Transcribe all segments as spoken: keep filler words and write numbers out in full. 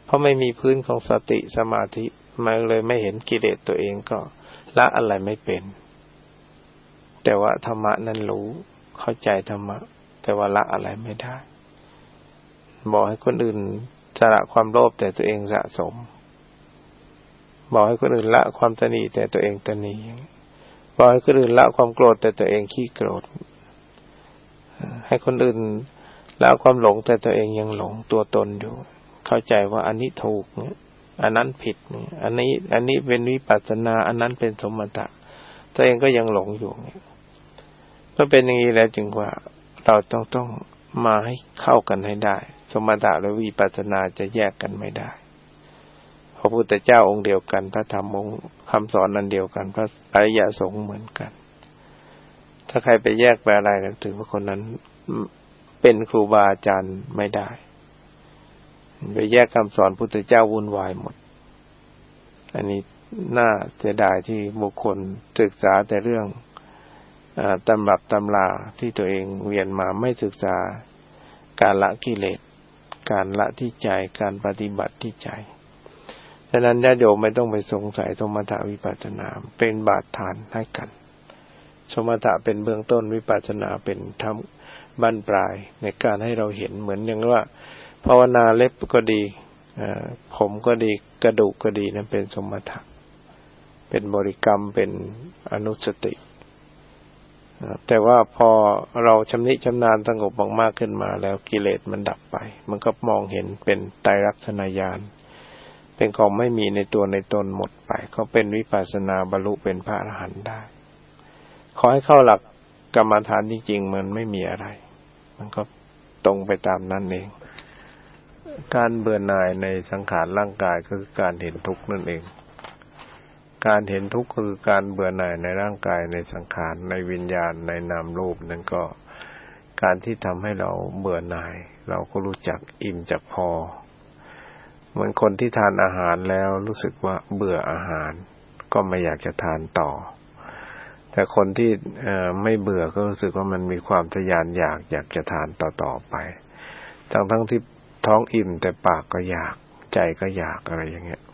เพราะไม่มีพื้นของสติสมาธิมันเลยไม่เห็นกิเลสตัวเองก็ละอะไรไม่เป็นแต่ว่าธรรมะนั้นรู้เข้าใจธรรมะแต่ว่าละอะไรไม่ได้บอกให้คนอื่นสละความโลภแต่ตัวเองสะสมบอกให้คนอื่นละความตนีแต่ตัวเองตนีบอกให้คนอื่นละความโกรธแต่ตัวเองขี้โกรธให้คนอื่นละความหลงแต่ตัวเองยังหลงตัวตนอยู่เข้าใจว่าอันนี้ถูกอันนั้นผิดอันนี้อันนี้เป็นวิปัสสนาอันนั้นเป็นสมถะตัวเองก็ยังหลงอยู่เมื่อเป็นอย่างนี้แล้วจึงว่าเราต้องต้องมาให้เข้ากันให้ได้สมถะและวิปัสสนาจะแยกกันไม่ได้พระพุทธเจ้าองค์เดียวกันพระธรรมองค์คำสอนนั้นเดียวกันพระอริยสงฆ์เหมือนกันถ้าใครไปแยกไปอะไรถือว่าคนนั้นเป็นครูบาอาจารย์ไม่ได้ไปแยกคำสอนพุทธเจ้าวุ่นวายหมดอันนี้น่าเสียดายที่บุคคลศึกษาแต่เรื่องตำรับตำราที่ตัวเองเรียนมาไม่ศึกษาการละกิเลสการละที่ใจการปฏิบัติที่ใจฉะนั้นญาติโยมไม่ต้องไปสงสัยสมถะวิปัสสนาเป็นบาดฐานให้กันสมถะเป็นเบื้องต้นวิปัสสนาเป็นธรรมบั้นปลายในการให้เราเห็นเหมือนอย่างว่าภาวนาเล็บก็ดีผมก็ดีกระดูกก็ดีนั้นเป็นสมถะเป็นบริกรรมเป็นอนุสติแต่ว่าพอเราชำนิชำนาญสงบมากๆขึ้นมาแล้วกิเลสมันดับไปมันก็มองเห็นเป็นไตรลักษณญาณเป็นของไม่มีในตัวในตนหมดไปก็เป็นวิปัสสนาบรรลุเป็นพระอรหันต์ได้ขอให้เข้าหลักกรรมฐานจริงๆมันไม่มีอะไรมันก็ตรงไปตามนั้นเองการเบื่อหน่ายในสังขารร่างกายก็คือการเห็นทุกข์นั่นเองการเห็นทุกข์คือการเบื่อหน่ายในร่างกายในสังขารในวิญญาณในนามรูปนั่นก็การที่ทำให้เราเบื่อหน่ายเราก็รู้จักอิ่มจักพอเหมือนคนที่ทานอาหารแล้วรู้สึกว่าเบื่ออาหารก็ไม่อยากจะทานต่อแต่คนที่เอ่อไม่เบื่อก็รู้สึกว่ามันมีความทะยานอยากอยากจะทานต่อๆไปทั้งทั้งที่ท้องอิ่มแต่ปากก็อยากใจก็อยากอะไรอย่างเงี้ย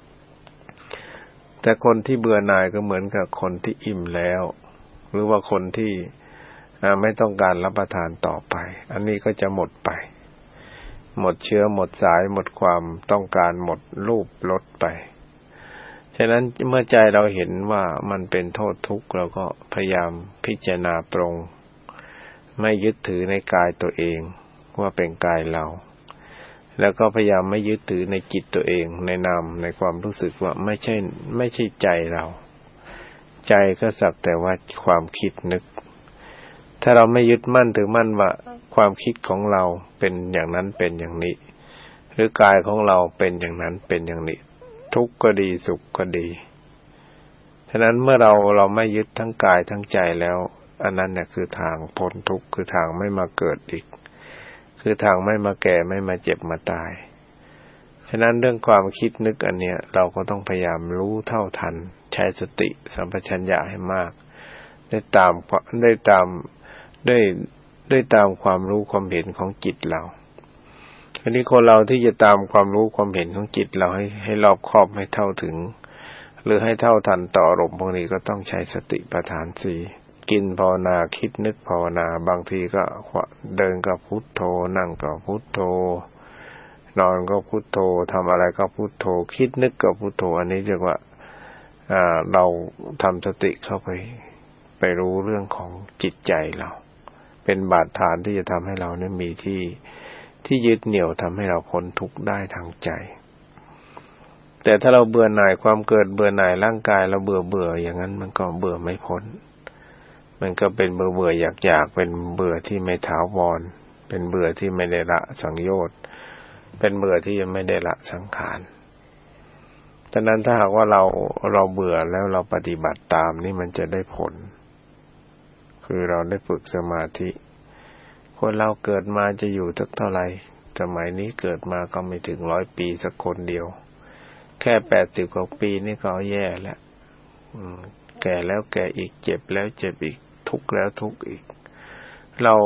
แต่คนที่เบื่อหน่ายก็เหมือนกับคนที่อิ่มแล้วหรือว่าคนที่ไม่ต้องการรับประทานต่อไปอันนี้ก็จะหมดไปหมดเชื้อหมดสายหมดความต้องการหมดรูปรสไปฉะนั้นเมื่อใจเราเห็นว่ามันเป็นโทษทุกข์เราก็พยายามพิจารณาปรงไม่ยึดถือในกายตัวเองว่าเป็นกายเราแล้วก็พยายามไม่ยึดถือในจิตตัวเองในนามในความรู้สึกว่าไม่ใช่ไม่ใช่ใจเราใจก็สักแต่ว่าความคิดนึกถ้าเราไม่ยึดมั่นถือมั่นว่าความคิดของเราเป็นอย่างนั้นเป็นอย่างนี้หรือกายของเราเป็นอย่างนั้นเป็นอย่างนี้ทุกข์ก็ดีสุขก็ดีฉะนั้นเมื่อเราเราไม่ยึดทั้งกายทั้งใจแล้วอันนั้นเนี่ยคือทางพ้นทุกข์คือทางไม่มาเกิดอีกคือทางไม่มาแก่ไม่มาเจ็บมาตายฉะนั้นเรื่องความคิดนึกอันเนี้ยเราก็ต้องพยายามรู้เท่าทันใช้สติสัมปชัญญะให้มากได้ตามได้ตามได้ได้ตามความรู้ความเห็นของจิตเราอันนี้คนเราที่จะตามความรู้ความเห็นของจิตเราให้ให้รอบคอบให้เท่าถึงหรือให้เท่าทันต่ออารมณ์พวกนี้ก็ต้องใช้สติปัฏฐานสี่กินภาวนาคิดนึกภาวนาบางทีก็เดินก็พุทโธนั่งก็พุทโธนอนก็พุทโธทำอะไรก็พุทโธคิดนึกก็พุทโธอันนี้เรียกว่าอ่าเราทำสติเข้าไปไปรู้เรื่องของจิตใจเราเป็นบาดฐานที่จะทำให้เราเนี่ยมีที่ที่ยึดเหนี่ยวทำให้เราพ้นทุกข์ได้ทางใจแต่ถ้าเราเบื่อหน่ายความเกิดเบื่อหน่ายร่างกายเราเบื่อเบื่ออย่างนั้นมันก็เบื่อไม่พ้นมันก็เป็นเบื่อเบื่ออยากอยากเป็นเบื่อที่ไม่ถาวรเป็นเบื่อที่ไม่ได้ละสังโยชน์เป็นเบื่อที่ยังไม่ได้ละสังขารฉะนั้นถ้าหากว่าเราเราเบื่อแล้วเราปฏิบัติตามนี่มันจะได้ผลคือเราได้ฝึกสมาธิคนเราเกิดมาจะอยู่สักเท่าไหร่สมัยนี้เกิดมาก็ไม่ถึงร้อยปีสักคนเดียวแค่แปดสิบกว่าปีนี่ก็แย่แล้วแก่แล้วแก่อีกเจ็บแล้วเจ็บอีกทุกข์แล้วทุกข์อีกเรา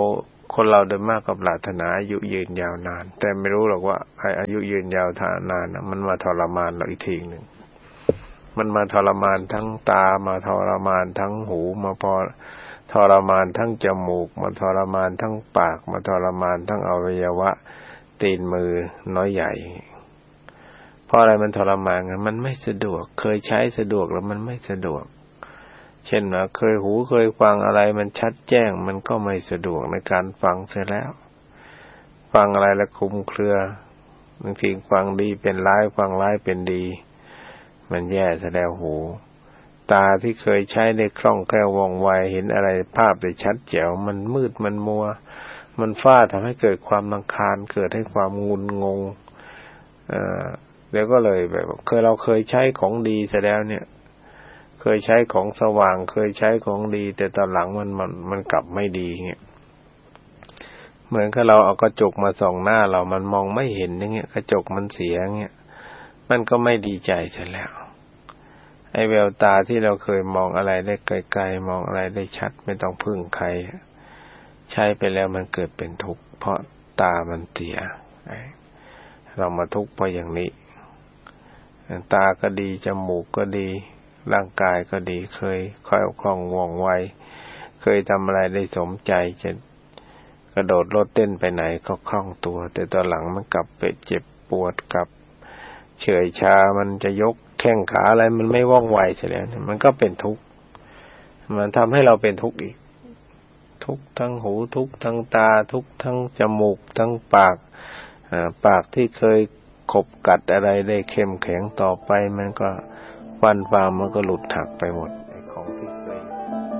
คนเราโดยมากก็ปรารถนาอายุยืนยาวนานแต่ไม่รู้หรอกว่าไอ้อายุยืนยาวนานนะมันมาทรมานเราอีกทีหนึ่งมันมาทรมานทั้งตามาทรมานทั้งหูมาพอทรมานทั้งจมูกมาทรมานทั้งปากมาทรมานทั้งอวัยวะตีนมือน้อยใหญ่เพราะอะไรมันทรมานกันมันไม่สะดวกเคยใช้สะดวกแล้วมันไม่สะดวกเช่นว่าเคยหูเคยฟังอะไรมันชัดแจ้งมันก็ไม่สะดวกในการฟังเสียแล้วฟังอะไรแล้วคลุมเครือบางทีฟังดีเป็นร้ายฟังร้ายเป็นดีมันแย่ซะแล้วหูตาที่เคยใช้ได้คล่องแคล่วว่องไวเห็นอะไรภาพได้ชัดแจ๋วมันมืดมันมัวมันฟ้าทำให้เกิดความรำคาญเกิดให้ความงุนงงเอ่อแล้วก็เลยแบบเคยเราเคยใช้ของดีซะแล้วเนี่ยเคยใช้ของสว่างเคยใช้ของดีแต่ตอนหลังมันมันมันกลับไม่ดีเงี้ยเหมือนกับเราเอากระจกมาส่องหน้าเรามันมองไม่เห็นอย่างเงี้ยกระจกมันเสียเงี้ยมันก็ไม่ดีใจเสียแล้วไอ้แววตาที่เราเคยมองอะไรได้ไกลๆมองอะไรได้ชัดไม่ต้องพึ่งใครใช้ไปแล้วมันเกิดเป็นทุกข์เพราะตามันเสียเรามาทุกข์เพราะอย่างนี้ตาก็ดีจมูกก็ดีร่างกายก็ดีเคยคล่องคล่องว่องไวเคยทำอะไรได้สมใจจะกระโดดโลดเต้นไปไหนก็คล่องตัวแต่ตอนหลังมันกลับไปเจ็บปวดกลับเฉื่อยชามันจะยกแข้งขาอะไรมันไม่ว่องไวเสียแล้วมันก็เป็นทุกข์มันทำให้เราเป็นทุกข์อีกทุกข์ทั้งหูทุกข์ทั้งตาทุกข์ทั้งจมูกทั้งปากปากที่เคยขบกัดอะไรได้เข้มแข็งต่อไปมันก็ฟันฝ่ามันก็หลุดหักไปหมดไอ้ของที่เคย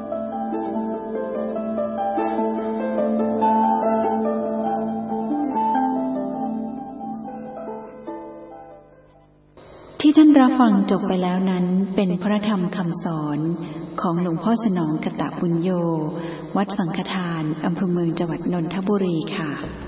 ที่ท่านรับฟังจบไปแล้วนั้นเป็นพระธรรมคำสอนของหลวงพ่อสนองกตบุญโยวัดสังฆทานอำเภอเมืองจังหวัดนนทบุรีค่ะ